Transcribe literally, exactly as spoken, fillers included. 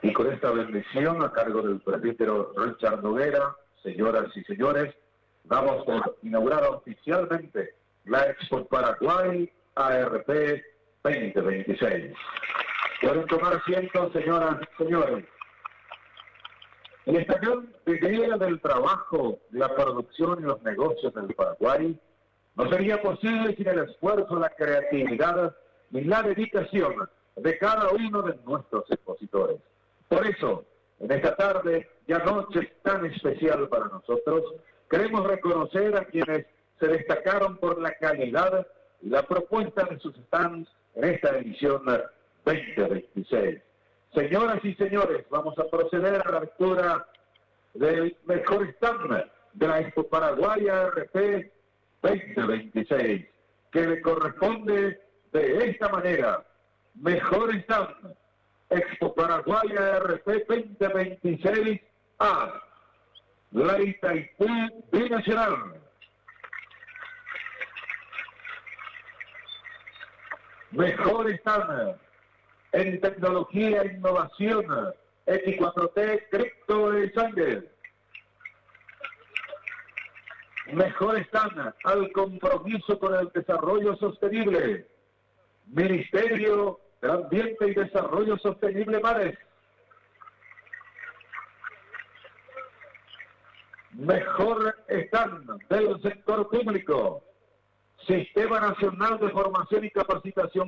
Y con esta bendición a cargo del presbítero Richard Noguera, señoras y señores, damos por inaugurada oficialmente la Expo Paraguay A R P veinte veintiséis. Pueden tomar asiento, señoras y señores. En esta gran idea del trabajo, la producción y los negocios del Paraguay no sería posible sin el esfuerzo, la creatividad y la dedicación de cada uno de nuestros expositores. Por eso, en esta tarde y noche tan especial para nosotros, queremos reconocer a quienes se destacaron por la calidad y la propuesta de sus stands en esta edición veinte veintiséis. Señoras y señores, vamos a proceder a la lectura del mejor stand de la Expo Paraguay A R P veinte veintiséis, que le corresponde de esta manera: mejor stand Expo Paraguay A R P veinte veintiséis a la Itaipú Binacional. Mejor stand en tecnología e innovación, X cuatro T, Cripto de Sangre. Mejor stand al compromiso con el desarrollo sostenible, Ministerio del Ambiente y Desarrollo Sostenible MADES. Mejor stand del sector público, Sistema Nacional de Formación y Capacitación